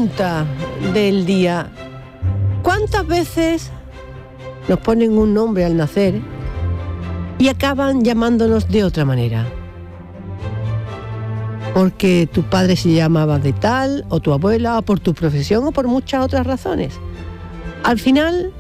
pregunta del día. ¿Cuántas veces nos ponen un nombre al nacer y acaban llamándonos de otra manera? Porque tu padre se llamaba de tal, o tu abuela, o por tu profesión, o por muchas otras razones. Al final,